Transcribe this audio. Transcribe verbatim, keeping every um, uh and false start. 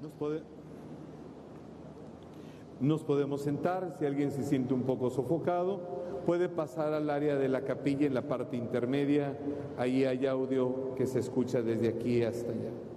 Nos, pode... Nos podemos sentar. Si alguien se siente un poco sofocado, puede pasar al área de la capilla en la parte intermedia. Ahí hay audio que se escucha desde aquí hasta allá.